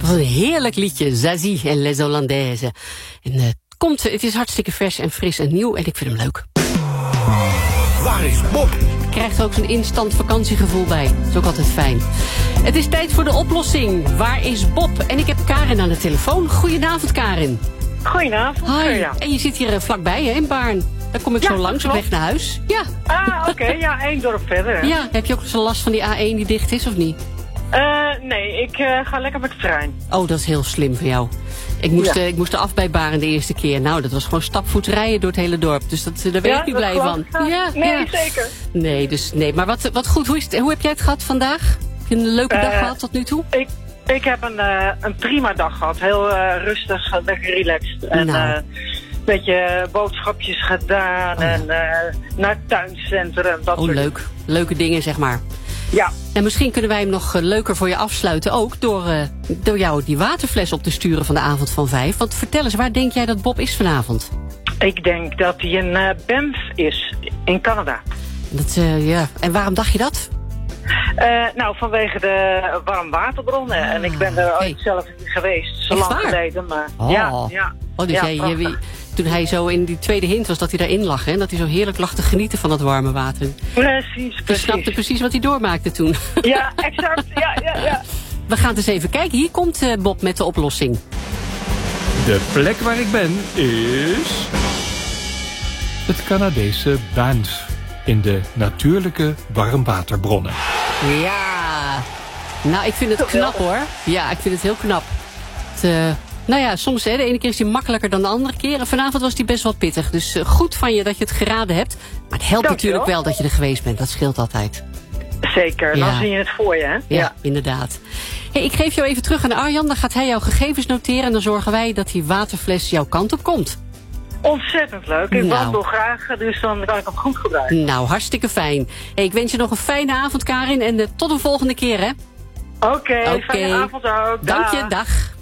Wat een heerlijk liedje, Zazie en Les Hollandaises. En het is hartstikke vers en fris en nieuw en ik vind hem leuk. Waar is Bob? Krijgt er ook zo'n instant vakantiegevoel bij. Dat is ook altijd fijn. Het is tijd voor de oplossing. Waar is Bob? En ik heb Karin aan de telefoon. Goedenavond, Karin. Goedenavond. Hoi. Ja. En je zit hier vlakbij, hè, in Baarn. Dan kom ik zo langs op weg naar huis. Ja. Oké. Ja, 1 dorp verder. Hè. Ja, heb je ook zo'n last van die A1 die dicht is, of niet? Nee, ik ga lekker met de trein. Oh, dat is heel slim van jou. Ik moest er af bij Baarn de eerste keer. Nou, dat was gewoon stapvoets rijden door het hele dorp. Dus daar ben ik niet blij van. Nee, zeker. Nee, maar wat goed. Hoe heb jij het gehad vandaag? Heb je een leuke dag gehad tot nu toe? Ik heb een prima dag gehad. Heel rustig, lekker relaxed. En een beetje boodschapjes gedaan. En naar het tuincentrum. Dat soort leuk. Leuke dingen, zeg maar. Ja. En misschien kunnen wij hem nog leuker voor je afsluiten ook door jou die waterfles op te sturen van de avond van 5. Want vertel eens, waar denk jij dat Bob is vanavond? Ik denk dat hij in Banff is, in Canada. En waarom dacht je dat? Nou, vanwege de warmwaterbronnen. En ik ben er ooit zelf niet geweest, zo lang geleden. Maar toen hij zo in die tweede hint was dat hij daarin lag. En dat hij zo heerlijk lag te genieten van dat warme water. Precies. Je snapte precies wat hij doormaakte toen. Ja, exact. Ja. We gaan eens even kijken. Hier komt Bob met de oplossing. De plek waar ik ben is het Canadese Banff. In de natuurlijke warmwaterbronnen. Ja. Nou, ik vind het knap hoor. Ja, ik vind het heel knap. Soms de ene keer is hij makkelijker dan de andere keer. En vanavond was hij best wel pittig. Dus goed van je dat je het geraden hebt. Maar het helpt natuurlijk wel dat je er geweest bent. Dat scheelt altijd. Zeker, dan zie je het voor je, hè? Ja, inderdaad. Hey, ik geef jou even terug aan Arjan. Dan gaat hij jouw gegevens noteren. En dan zorgen wij dat die waterfles jouw kant op komt. Ontzettend leuk. Ik wandel graag, dus dan kan ik hem goed gebruiken. Nou, hartstikke fijn. Hey, ik wens je nog een fijne avond, Karin. En tot de volgende keer, hè? Oké, fijne avond ook. Dank je, dag.